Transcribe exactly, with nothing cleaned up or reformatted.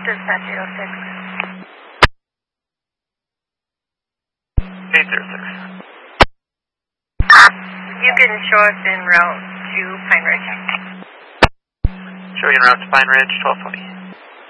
Dispatch eight oh six. eight zero six. You can show us en route to Pine Ridge. Show you en route to Pine Ridge, twelve twenty.